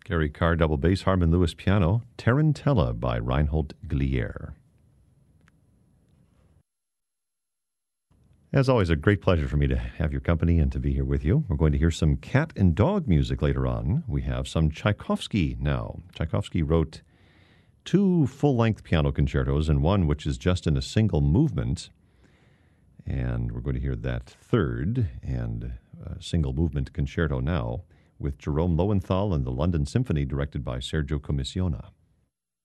Gary Carr, double bass, Harmon Lewis, piano, Tarantella by Reinhold Glier. As always, a great pleasure for me to have your company and to be here with you. We're going to hear some cat and dog music later on. We have some Tchaikovsky now. Tchaikovsky wrote 2 full-length piano concertos and one which is just in a single movement. And we're going to hear that third and single movement concerto now with Jerome Lowenthal and the London Symphony directed by Sergio Commissiona.